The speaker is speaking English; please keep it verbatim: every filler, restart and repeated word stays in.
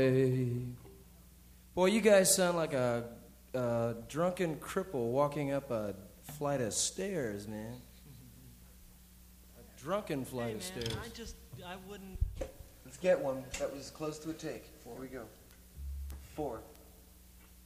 way. Boy, you guys sound like a, a drunken cripple walking up a flight of stairs, man. A drunken flight Hey, of man, stairs. I just, I wouldn't. Let's get one. That was close to a take. Here we go. Four.